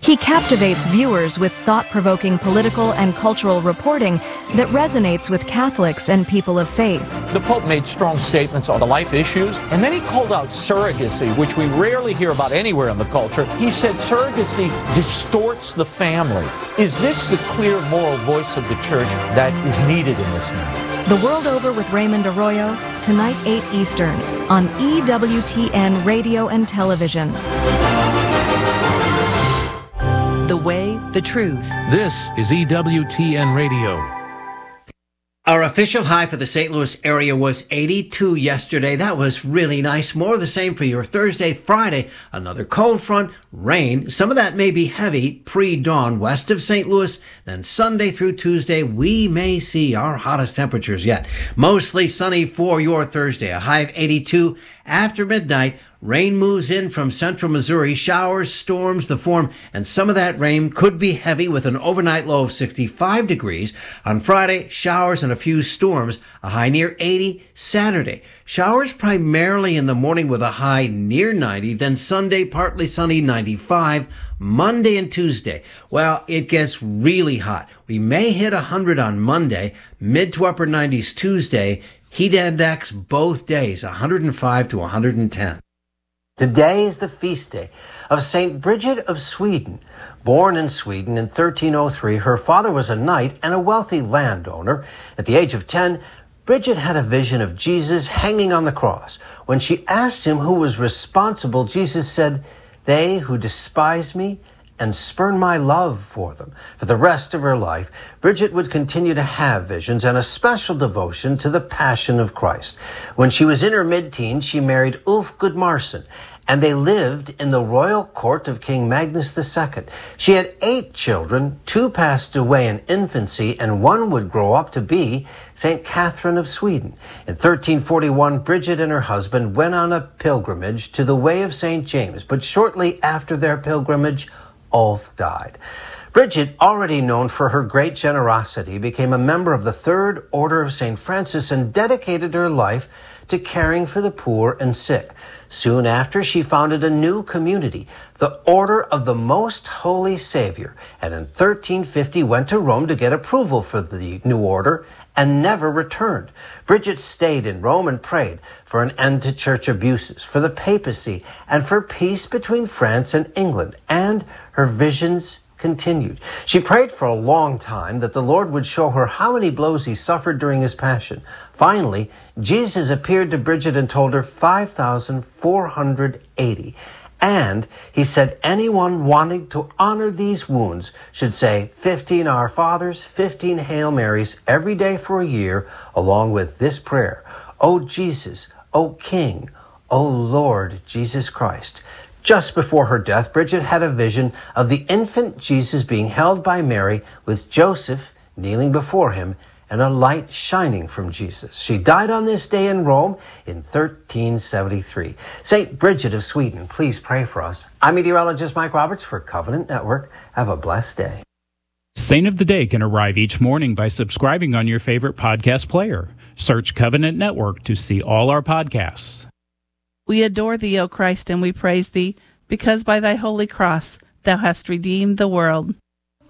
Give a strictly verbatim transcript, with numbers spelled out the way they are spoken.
He captivates viewers with thought-provoking political and cultural reporting that resonates with Catholics and people of faith. The Pope made strong statements on the life issues, and then he called out surrogacy, which we rarely hear about anywhere in the culture. He said surrogacy distorts the family. Is this the clear moral voice of the Church that is needed in this moment? The World Over with Raymond Arroyo, tonight eight Eastern, on E W T N Radio and Television. The way, the truth. This is E W T N Radio. Our official high for the Saint Louis area was eighty-two yesterday. That was really nice. More of the same for your Thursday, Friday. Another cold front, rain. Some of that may be heavy pre-dawn west of Saint Louis. Then Sunday through Tuesday, we may see our hottest temperatures yet. Mostly sunny for your Thursday. A high of eighty-two. After midnight, rain moves in from central Missouri. Showers, storms, the form, and some of that rain could be heavy with an overnight low of sixty-five degrees. On Friday, showers and a few storms, a high near eighty. Saturday, showers primarily in the morning with a high near ninety. Then Sunday, partly sunny, ninety-five. Monday and Tuesday, well, it gets really hot. We may hit one hundred on Monday, mid to upper nineties Tuesday. Heat index both days, one hundred five to one hundred ten. Today is the feast day of Saint Bridget of Sweden. Born in Sweden in thirteen oh three, her father was a knight and a wealthy landowner. At the age of ten, Bridget had a vision of Jesus hanging on the cross. When she asked him who was responsible, Jesus said, "They who despise me and spurn my love for them." For the rest of her life, Bridget would continue to have visions and a special devotion to the Passion of Christ. When she was in her mid-teens, she married Ulf Gudmarsson, and they lived in the royal court of King Magnus the Second. She had eight children, two passed away in infancy, and one would grow up to be Saint Catherine of Sweden. In thirteen forty-one, Bridget and her husband went on a pilgrimage to the Way of Saint James, but shortly after their pilgrimage, Ulf died. Bridget, already known for her great generosity, became a member of the Third Order of Saint Francis and dedicated her life to caring for the poor and sick. Soon after, she founded a new community, the Order of the Most Holy Savior, and in thirteen fifty went to Rome to get approval for the new order and never returned. Bridget stayed in Rome and prayed for an end to church abuses, for the papacy, and for peace between France and England, and her visions continued. She prayed for a long time that the Lord would show her how many blows he suffered during his passion. Finally, Jesus appeared to Bridget and told her five thousand four hundred eighty. And he said anyone wanting to honor these wounds should say fifteen Our Fathers, fifteen Hail Marys every day for a year, along with this prayer: O Jesus, O King, O Lord Jesus Christ. Just before her death, Bridget had a vision of the infant Jesus being held by Mary with Joseph kneeling before him and a light shining from Jesus. She died on this day in Rome in thirteen seventy-three. Saint Bridget of Sweden, please pray for us. I'm meteorologist Mike Roberts for Covenant Network. Have a blessed day. Saint of the Day can arrive each morning by subscribing on your favorite podcast player. Search Covenant Network to see all our podcasts. We adore thee, O Christ, and we praise thee, because by thy holy cross thou hast redeemed the world.